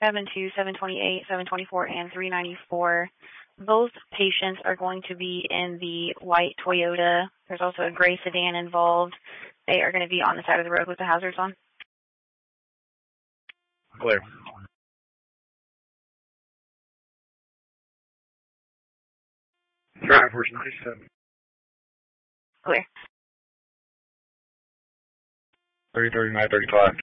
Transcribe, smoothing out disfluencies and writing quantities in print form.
72, 728, 724, and 394. Both patients are going to be in the white Toyota. There's also a gray sedan involved. They are going to be on the side of the road with the hazards on. Clear. Drivers 97. Clear. 339, 35.